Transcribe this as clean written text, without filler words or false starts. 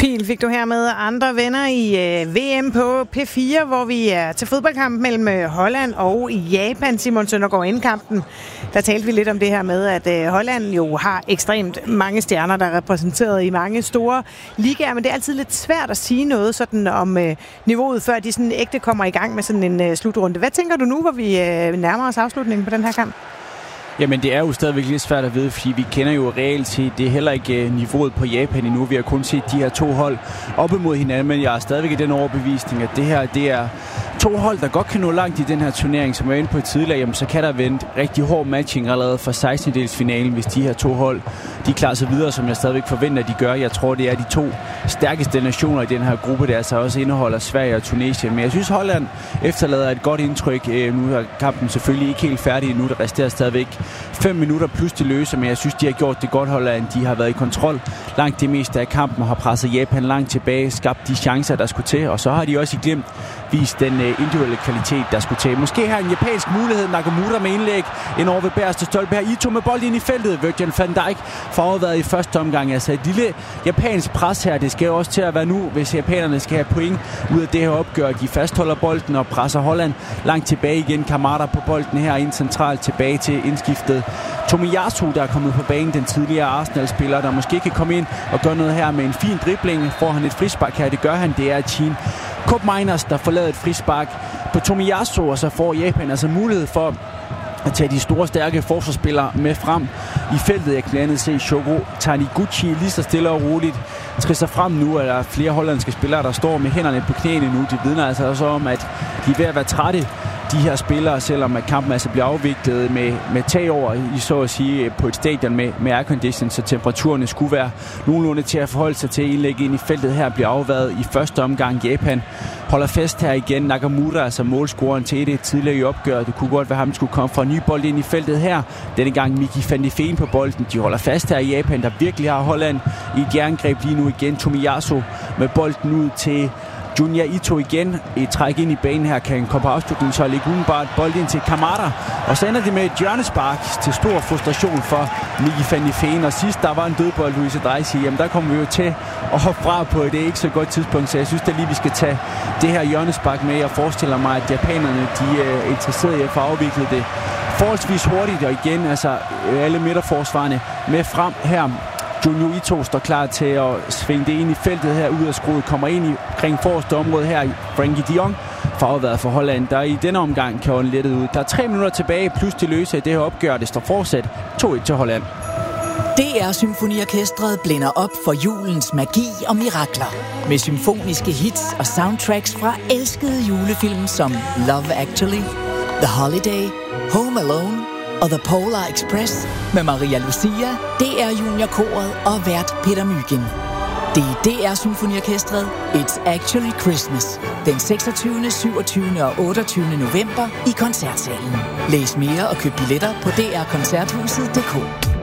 Pil fik du her med andre venner i VM på P4, hvor vi er til fodboldkamp mellem Holland og Japan. Simon Søndergaard, inden kampen, der talte vi lidt om det her med, at Holland jo har ekstremt mange stjerner, der er repræsenteret i mange store ligaer, men det er altid lidt svært at sige noget sådan om niveauet, før de sådan ægte kommer i gang med sådan en slutrunde. Hvad tænker du nu, hvor vi nærmer os afslutningen på den her kamp? Jamen, det er jo stadigvæk lidt svært at vide, fordi vi kender jo reelt set, det er heller ikke niveauet på Japan endnu. Vi har kun set de her to hold op imod hinanden, men jeg er stadigvæk i den overbevisning, at det her, det er to hold, der godt kan nå langt i den her turnering, som jeg var inde på tidligere, jamen, så kan der vente rigtig hård matching allerede fra 16-delsfinalen, hvis de her to hold, de klarer sig videre, som jeg stadigvæk forventer, at de gør. Jeg tror, det er de to stærkeste nationer i den her gruppe, der altså også indeholder Sverige og Tunesien. Men jeg synes, Holland efterlader et godt indtryk. Nu er kampen selvfølgelig ikke helt færdig endnu, der resterer stadigvæk 5 minutter plus til løse, men jeg synes, de har gjort det godt, Holland. De har været i kontrol langt det meste af kampen og har presset Japan langt tilbage, skabt de chancer, der skulle til, og så har de også i glimt vist den individuelle kvalitet, der skulle til. Måske har en japansk mulighed, Nakamura med indlæg ind over ved bagerste stolpe her. Ito med bold ind i feltet. Virgil van Dijk forudværet i første omgang. Altså et lille japansk pres her. Det skal jo også til at være nu, hvis japanerne skal have point ud af det her opgør. De fastholder bolden og presser Holland langt tilbage igen. Kamada på bolden her ind centralt tilbage til indskiftet Tomiyasu, der er kommet på banen, den tidligere Arsenal-spiller, der måske kan komme ind og gøre noget her med en fin dribling. Får han et frispark her, det gør han. Det er Chin Koop Miners, der får lavet et frispark på Tomiyasu, og så får Japan altså mulighed for at tage de store, stærke forsvarsspillere med frem i feltet. Jeg kan blandt andet se Shogo Taniguchi lige så stille og roligt trisser frem nu, at der er flere hollandske spillere, der står med hænderne på knæene nu. Det vidner altså også om, at de er ved at være trætte, de her spillere, selvom at kampen altså bliver afviklet med tag over, i så at sige, på et stadion med aircondition, så temperaturerne skulle være nogenlunde til at forholde sig til. Indlæg ind i feltet her bliver afværet i første omgang. Japan holder fast her igen. Nakamura, altså målscoreren til det tidligere i opgøret. Det kunne godt være ham, skulle komme fra en ny bold ind i feltet her. Denne gang Miki van de Ven på bolden. De holder fast her i Japan, der virkelig har Holland i et jerngreb lige nu igen. Tomiyasu med bolden ud til Junya Ito igen. Et træk ind i banen her kan komme på afslutningen, så lægge umiddelbart bold ind til Kamada. Og så ender det med et hjørnespark til stor frustration for Miki van de Ven. Og sidst der var en dødbold, Louise Dreisig. Jamen der kommer vi jo til at hoppe fra på et ikke så godt tidspunkt. Så jeg synes da lige, vi skal tage det her hjørnespark med. Jeg forestiller mig, at japanerne de er interesserede i at få afviklet det forholdsvis hurtigt. Og igen, altså alle midterforsvarerne med frem her. Junyo Ito står klar til at svinge det ind i feltet her, ud af skruet, kommer ind i kring forreste område her. Frenkie de Jong farveværet for Holland, der i denne omgang kan holde lettet ud. Der er 3 minutter tilbage, plus til løse. Det her opgør, det står fortsat 2-1 til Holland. DR Symfoniorkestret blænder op for julens magi og mirakler. Med symfoniske hits og soundtracks fra elskede julefilm som Love Actually, The Holiday, Home Alone og The Polar Express med Maria Lucia, DR Juniorkoret og vært Peter Mygind. Det er DR Symfoniorkestret It's Actually Christmas den 26., 27. og 28. november i Koncertsalen. Læs mere og køb billetter på drkoncerthuset.dk.